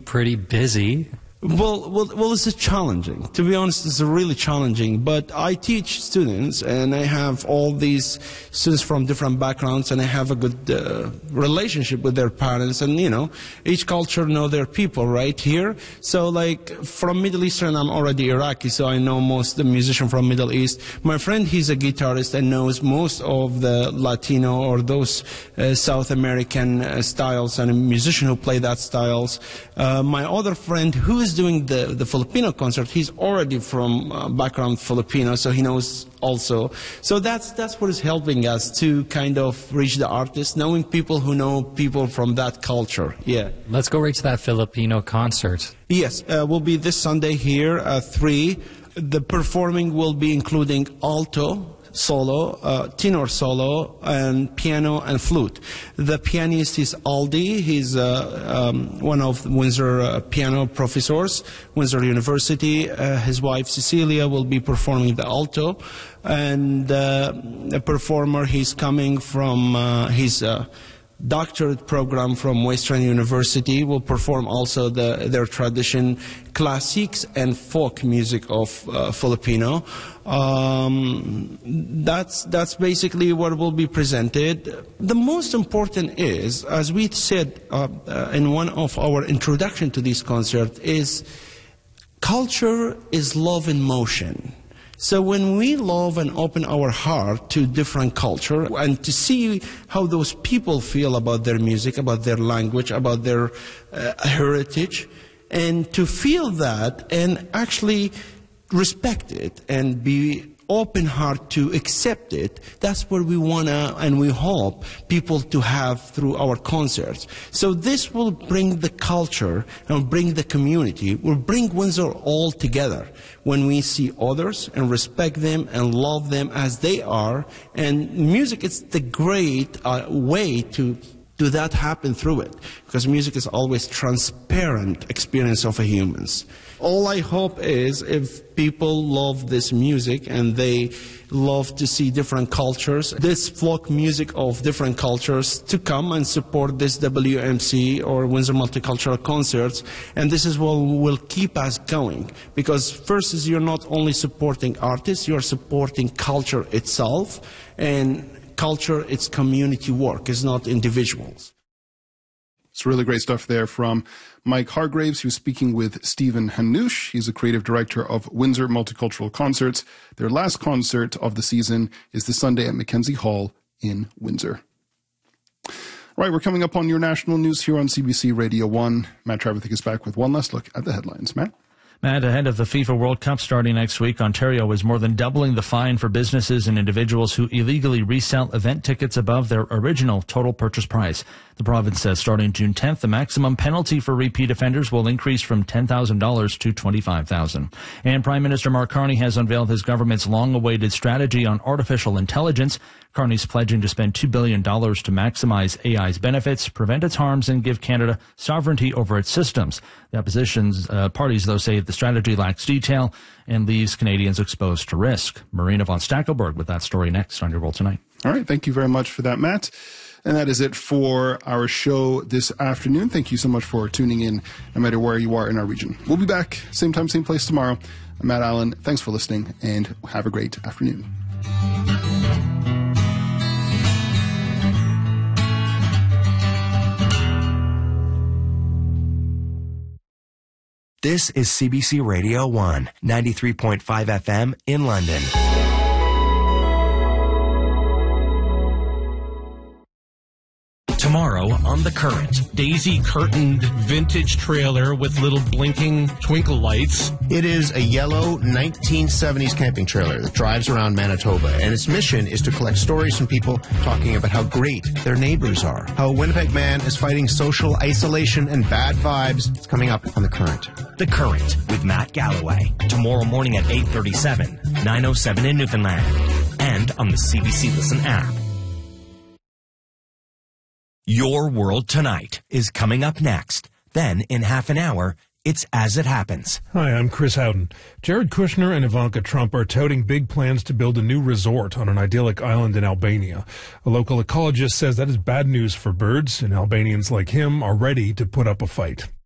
pretty busy. Well, this is challenging. To be honest, it's really challenging. But I teach students, and I have all these students from different backgrounds, and I have a good relationship with their parents. And, each culture know their people, right, here. So, like, from Middle Eastern, I'm already Iraqi, so I know most of the musicians from Middle East. My friend, he's a guitarist and knows most of the Latino or those South American styles, and a musician who play that styles. My other friend, who is doing the Filipino concert, he's already from background Filipino, so he knows also. So that's what is helping us to kind of reach the artists, knowing people who know people from that culture. Yeah. Let's go right to that Filipino concert. Yes, we'll be this Sunday here at 3. The performing will be including alto, solo, tenor solo, and piano and flute. The pianist is Aldi. He's one of Windsor piano professors, Windsor University. His wife Cecilia will be performing the alto, and the performer, he's coming from his doctorate program from Western University, will perform also their tradition, classics and folk music of Filipino. That's basically what will be presented. The most important is, as we said in one of our introduction to this concert, is culture is love in motion. So when we love and open our heart to different culture and to see how those people feel about their music, about their language, about their heritage, and to feel that and actually respect it and be open heart to accept it, that's what we want to and we hope people to have through our concerts. So this will bring the culture and bring the community, will bring Windsor all together when we see others and respect them and love them as they are. And music is the great way to do that happen through it, because music is always transparent experience of a humans. All I hope is if people love this music and they love to see different cultures, this folk music of different cultures, to come and support this WMC or Windsor Multicultural Concerts. And this is what will keep us going, because first is you're not only supporting artists, you're supporting culture itself, and culture, it's community work, it's not individuals. It's really great stuff there from Mike Hargraves. He was speaking with Stephen Hanoush. He's a creative director of Windsor Multicultural Concerts. Their last concert of the season is this Sunday at Mackenzie Hall in Windsor. Right, we're coming up on your national news here on CBC Radio 1. Matt Trevithick is back with one last look at the headlines. Matt? Matt, ahead of the FIFA World Cup starting next week, Ontario is more than doubling the fine for businesses and individuals who illegally resell event tickets above their original total purchase price. The province says starting June 10th, the maximum penalty for repeat offenders will increase from $10,000 to $25,000. And Prime Minister Mark Carney has unveiled his government's long-awaited strategy on artificial intelligence. Carney's pledging to spend $2 billion to maximize AI's benefits, prevent its harms, and give Canada sovereignty over its systems. The opposition's parties, though, say the strategy lacks detail and leaves Canadians exposed to risk. Marina von Stackelberg with that story next on Your World Tonight. All right, thank you very much for that, Matt. And that is it for our show this afternoon. Thank you so much for tuning in, no matter where you are in our region. We'll be back, same time, same place tomorrow. I'm Matt Allen. Thanks for listening, and have a great afternoon. This is CBC Radio 1, 93.5 FM in London. Tomorrow on The Current. Daisy-curtained vintage trailer with little blinking twinkle lights. It is a yellow 1970s camping trailer that drives around Manitoba, and its mission is to collect stories from people talking about how great their neighbors are, how a Winnipeg man is fighting social isolation and bad vibes. It's coming up on The Current. The Current with Matt Galloway. Tomorrow morning at 8:37, 9:07 in Newfoundland, and on the CBC Listen app. Your World Tonight is coming up next. Then, in half an hour, it's As It Happens. Hi, I'm Chris Howden. Jared Kushner and Ivanka Trump are touting big plans to build a new resort on an idyllic island in Albania. A local ecologist says that is bad news for birds, and Albanians like him are ready to put up a fight.